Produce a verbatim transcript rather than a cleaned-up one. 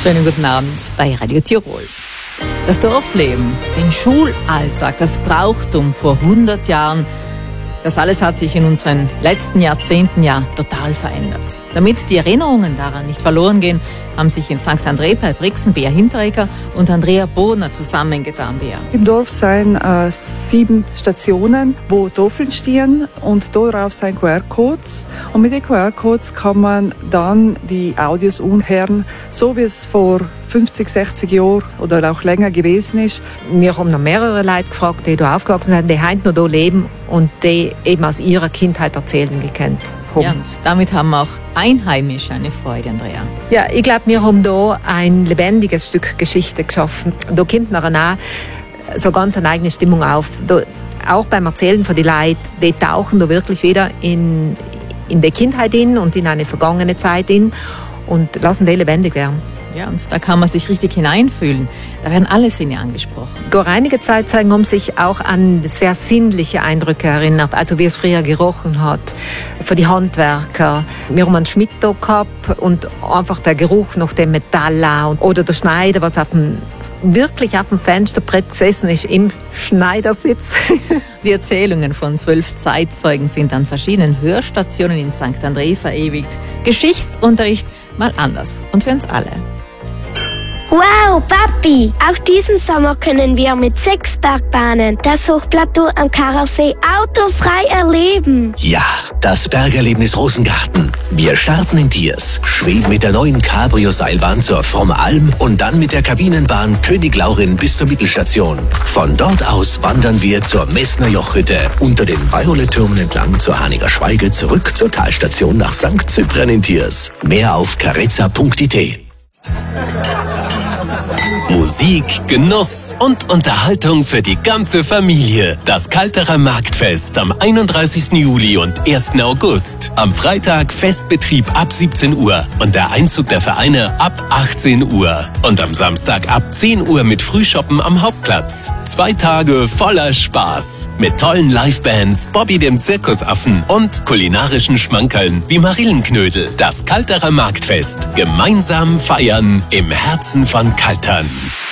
Schönen guten Abend bei Radio Tirol. Das Dorfleben, den Schulalltag, das Brauchtum vor hundert Jahren, das alles hat sich in unseren letzten Jahrzehnten ja total verändert. Damit die Erinnerungen daran nicht verloren gehen, haben sich in Sankt André bei Brixen Bea Hinteregger und Andrea Bodner zusammengetan, Bea. Im Dorf sind äh, sieben Stationen, wo Tafeln stehen und darauf sind Q R-Codes. Und mit den Q R-Codes kann man dann die Audios anhören, so wie es vor fünfzig, sechzig Jahren oder auch länger gewesen ist. Wir haben noch mehrere Leute gefragt, die hier aufgewachsen sind, die heute noch hier leben und die eben aus ihrer Kindheit erzählen gekannt haben. Ja, und damit haben auch Einheimische eine Freude, Andrea. Ja, ich glaube, wir haben hier ein lebendiges Stück Geschichte geschaffen. Da kommt nachher auch so ganz eine eigene Stimmung auf. Da, auch beim Erzählen von den Leuten, die tauchen da wirklich wieder in, in die Kindheit hin und in eine vergangene Zeit hin und lassen die lebendig werden. Ja, und da kann man sich richtig hineinfühlen. Da werden alle Sinne angesprochen. Vor einiger Zeit haben sich auch an sehr sinnliche Eindrücke erinnert, also wie es früher gerochen hat, für die Handwerker. Wir haben einen Schmied da gehabt und einfach der Geruch nach dem Metall oder der Schneider, was auf dem, wirklich auf dem Fensterbrett gesessen ist, im Schneidersitz. Die Erzählungen von zwölf Zeitzeugen sind an verschiedenen Hörstationen in Sankt André verewigt. Geschichtsunterricht mal anders und für uns alle. Wow, Papi! Auch diesen Sommer können wir mit sechs Bergbahnen das Hochplateau am Karasee autofrei erleben. Ja, das Bergerlebnis Rosengarten. Wir starten in Tiers, schweben mit der neuen Cabrio-Seilbahn zur Frommer Alm und dann mit der Kabinenbahn König Laurin bis zur Mittelstation. Von dort aus wandern wir zur Messner Jochhütte, unter den Violet-Türmen entlang zur Haniger Schweige, zurück zur Talstation nach Sankt Cyprian in Tiers. Mehr auf carezza punkt i t. Musik, Genuss und Unterhaltung für die ganze Familie. Das Kalterer Marktfest am einunddreißigsten Juli und ersten August. Am Freitag Festbetrieb ab siebzehn Uhr und der Einzug der Vereine ab achtzehn Uhr. Und am Samstag ab zehn Uhr mit Frühshoppen am Hauptplatz. Zwei Tage voller Spaß. Mit tollen Livebands, Bobby dem Zirkusaffen und kulinarischen Schmankerln wie Marillenknödel. Das Kalterer Marktfest. Gemeinsam feiern im Herzen von Kaltern.